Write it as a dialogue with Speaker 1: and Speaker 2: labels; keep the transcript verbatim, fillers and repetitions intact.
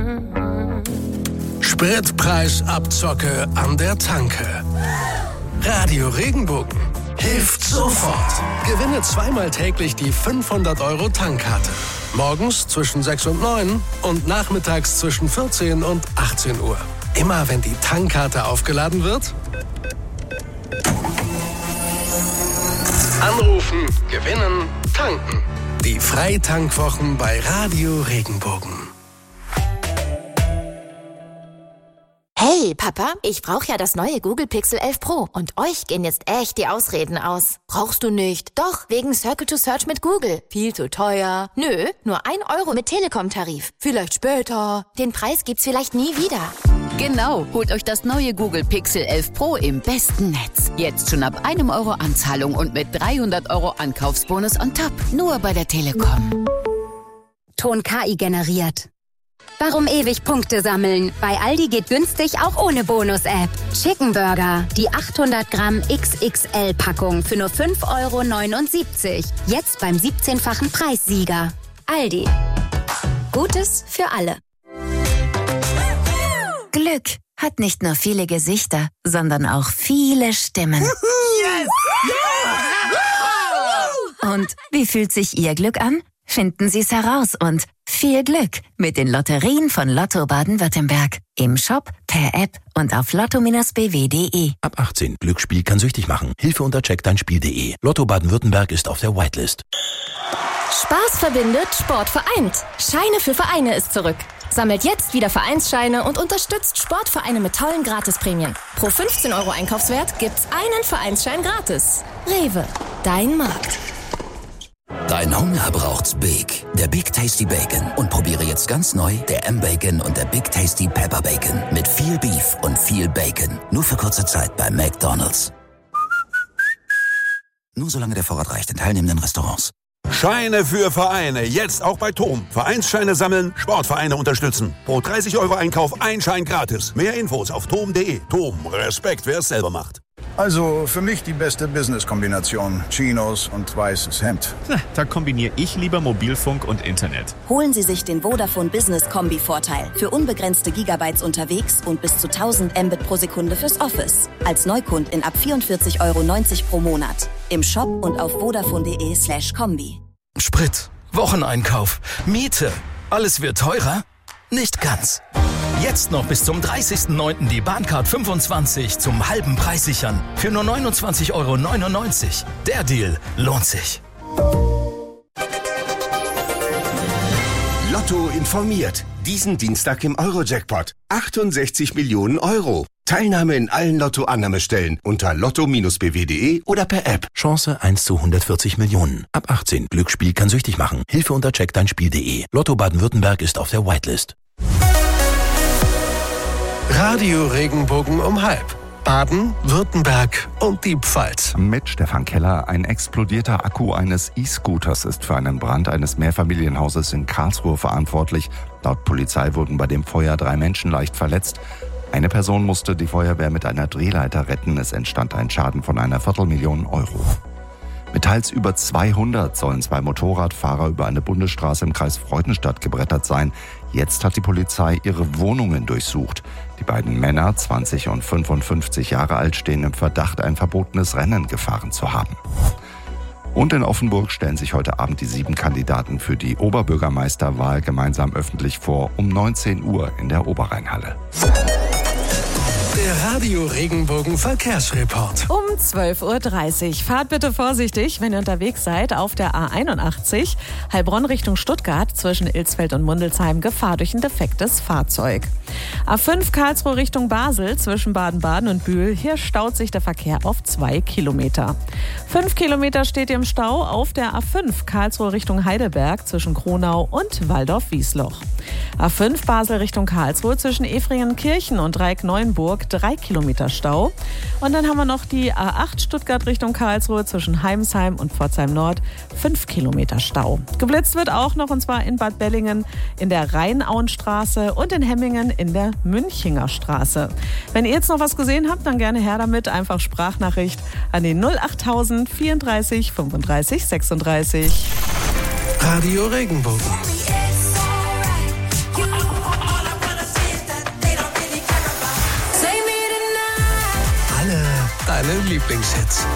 Speaker 1: Spritpreisabzocke an der Tanke. Radio Regenbogen hilft sofort. Gewinne zweimal täglich die fünfhundert Euro Tankkarte. Morgens zwischen sechs und neun und nachmittags zwischen vierzehn und achtzehn Uhr. Immer wenn die Tankkarte aufgeladen wird, anrufen, gewinnen, tanken. Die Freitankwwochen bei Radio Regenbogen.
Speaker 2: Hey, Papa, ich brauche ja das neue Google Pixel elf Pro und euch gehen jetzt echt die Ausreden aus. Brauchst du nicht? Doch, wegen Circle to Search mit Google. Viel zu teuer. Nö, nur ein Euro mit Telekom-Tarif. Vielleicht später. Den Preis gibt's vielleicht nie wieder.
Speaker 3: Genau, holt euch das neue Google Pixel elf Pro im besten Netz. Jetzt schon ab einem Euro Anzahlung und mit dreihundert Euro Ankaufsbonus on top. Nur bei der Telekom.
Speaker 4: Ton K I generiert. Warum ewig Punkte sammeln? Bei Aldi geht günstig auch ohne Bonus-App. Chicken Burger, die achthundert Gramm X X L-Packung für nur fünf Euro neunundsiebzig. Jetzt beim siebzehnfachen Preissieger. Aldi. Gutes für alle.
Speaker 3: Glück hat nicht nur viele Gesichter, sondern auch viele Stimmen.
Speaker 5: Yes!
Speaker 3: Yeah! Und wie fühlt sich Ihr Glück an? Finden Sie es heraus und viel Glück mit den Lotterien von Lotto Baden-Württemberg. Im Shop, per App und auf lotto Bindestrich b w punkt d e.
Speaker 6: Ab achtzehn. Glücksspiel kann süchtig machen. Hilfe unter check dein Spiel punkt d e. Lotto Baden-Württemberg ist auf der Whitelist.
Speaker 7: Spaß verbindet, Sport vereint. Scheine für Vereine ist zurück. Sammelt jetzt wieder Vereinsscheine und unterstützt Sportvereine mit tollen Gratisprämien. Pro fünfzehn Euro Einkaufswert gibt's einen Vereinsschein gratis. Rewe, dein Markt.
Speaker 8: Dein Hunger braucht's Big. Der Big Tasty Bacon. Und probiere jetzt ganz neu der M-Bacon und der Big Tasty Pepper Bacon. Mit viel Beef und viel Bacon. Nur für kurze Zeit bei McDonald's. Nur solange der Vorrat reicht in teilnehmenden Restaurants.
Speaker 9: Scheine für Vereine. Jetzt auch bei T O M. Vereinsscheine sammeln, Sportvereine unterstützen. Pro dreißig Euro Einkauf ein Schein gratis. Mehr Infos auf tom punkt d e. T O M. Respekt, wer es selber macht.
Speaker 10: Also für mich die beste Business-Kombination. Chinos und weißes Hemd.
Speaker 11: Na, da kombiniere ich lieber Mobilfunk und Internet.
Speaker 12: Holen Sie sich den Vodafone Business Kombi-Vorteil. Für unbegrenzte Gigabytes unterwegs und bis zu tausend Mbit pro Sekunde fürs Office. Als Neukundin ab vierundvierzig Euro neunzig pro Monat. Im Shop und auf vodafone punkt de slash kombi.
Speaker 13: Sprit, Wocheneinkauf, Miete. Alles wird teurer? Nicht ganz. Jetzt noch bis zum dreißigsten neunten die Bahncard fünfundzwanzig zum halben Preis sichern. Für nur neunundzwanzig Euro neunundneunzig. Der Deal lohnt sich.
Speaker 14: Lotto informiert. Diesen Dienstag im Euro-Jackpot. achtundsechzig Millionen Euro. Teilnahme in allen Lotto-Annahmestellen unter lotto Bindestrich b w punkt d e oder per App.
Speaker 6: Chance eins zu hundertvierzig Millionen. Ab achtzehn. Glücksspiel kann süchtig machen. Hilfe unter check dein Spiel punkt d e. Lotto Baden-Württemberg ist auf der Whitelist.
Speaker 1: Radio Regenbogen um halb. Baden, Württemberg und die Pfalz.
Speaker 15: Mit Stefan Keller. Ein explodierter Akku eines E-Scooters ist für einen Brand eines Mehrfamilienhauses in Karlsruhe verantwortlich. Laut Polizei wurden bei dem Feuer drei Menschen leicht verletzt. Eine Person musste die Feuerwehr mit einer Drehleiter retten. Es entstand ein Schaden von einer Viertelmillion Euro. Mit teils über zweihundert sollen zwei Motorradfahrer über eine Bundesstraße im Kreis Freudenstadt gebrettert sein. Jetzt hat die Polizei ihre Wohnungen durchsucht. Die beiden Männer, zwanzig und fünfundfünfzig Jahre alt, stehen im Verdacht, ein verbotenes Rennen gefahren zu haben. Und in Offenburg stellen sich heute Abend die sieben Kandidaten für die Oberbürgermeisterwahl gemeinsam öffentlich vor, um neunzehn Uhr in der Oberrheinhalle.
Speaker 1: Der Radio Regenbogen Verkehrsreport.
Speaker 16: Um zwölf Uhr dreißig. Fahrt bitte vorsichtig, wenn ihr unterwegs seid auf der A einundachtzig. Heilbronn Richtung Stuttgart zwischen Ilsfeld und Mundelsheim. Gefahr durch ein defektes Fahrzeug. A fünf Karlsruhe Richtung Basel zwischen Baden-Baden und Bühl. Hier staut sich der Verkehr auf zwei Kilometer. Fünf Kilometer steht ihr im Stau auf der A fünf Karlsruhe Richtung Heidelberg zwischen Kronau und Waldorf-Wiesloch. A fünf Basel Richtung Karlsruhe zwischen Efringenkirchen und Dreieck-Neuenburg. Drei Kilometer Stau. Und dann haben wir noch die A acht Stuttgart Richtung Karlsruhe zwischen Heimsheim und Pforzheim Nord. Fünf Kilometer Stau. Geblitzt wird auch noch, und zwar in Bad Bellingen in der Rheinauenstraße und in Hemmingen in der Münchinger Straße. Wenn ihr jetzt noch was gesehen habt, dann gerne her damit. Einfach Sprachnachricht an die null achttausend vierunddreißig fünfunddreißig sechsunddreißig.
Speaker 1: Radio Regenbogen. deine Lieblingshits.